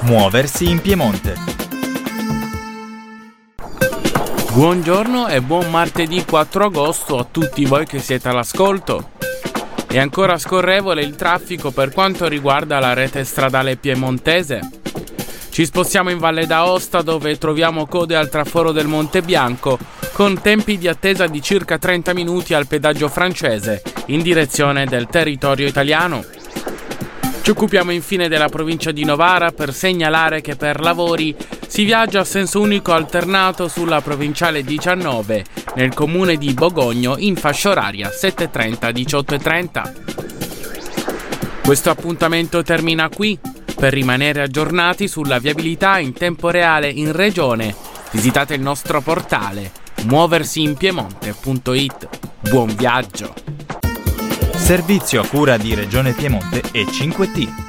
Muoversi in Piemonte. Buongiorno e buon martedì 4 agosto a tutti voi che siete all'ascolto. È ancora scorrevole il traffico per quanto riguarda la rete stradale piemontese. Ci spostiamo in Valle d'Aosta, dove troviamo code al traforo del Monte Bianco, con tempi di attesa di circa 30 minuti al pedaggio francese, in direzione del territorio italiano. Ci occupiamo infine della provincia di Novara per segnalare che per lavori si viaggia a senso unico alternato sulla provinciale 19 nel comune di Bogogno in fascia oraria 7:30-18:30. Questo appuntamento termina qui. Per rimanere aggiornati sulla viabilità in tempo reale in regione, visitate il nostro portale muoversiinpiemonte.it. Buon viaggio! Servizio a cura di Regione Piemonte e 5T.